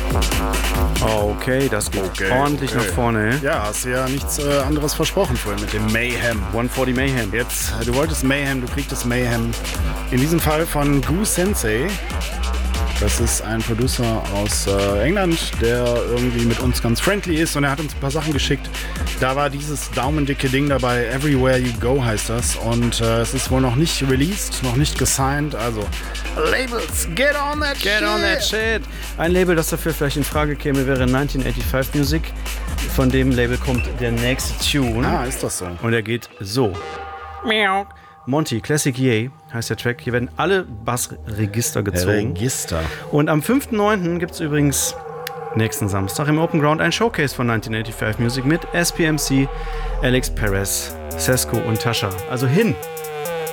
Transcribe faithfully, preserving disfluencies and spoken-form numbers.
Okay, das geht okay, ordentlich okay. nach vorne. Ja, hast du ja nichts äh, anderes versprochen vorhin mit dem Mayhem. hundertvierzig Mayhem. Jetzt, du wolltest Mayhem, du kriegst Mayhem. In diesem Fall von Goo Sensei. Das ist ein Producer aus äh, England, der irgendwie mit uns ganz friendly ist und er hat uns ein paar Sachen geschickt. Da war dieses daumendicke Ding dabei, Everywhere You Go heißt das und äh, es ist wohl noch nicht released, noch nicht gesigned, also Labels, get on that get shit! on that shit! Ein Label, das dafür vielleicht in Frage käme, wäre neunzehnhundertfünfundachtzig Music. Von dem Label kommt der nächste Tune. Ah, ist das so? Und er geht so. Miau. Monty, Classic Yay heißt der Track. Hier werden alle Bassregister gezogen. Register. Und am fünften neunten gibt es übrigens nächsten Samstag im Open Ground ein Showcase von neunzehnhundertfünfundachtzig Music mit S P M C, Alex Perez, Sesko und Tasha. Also hin!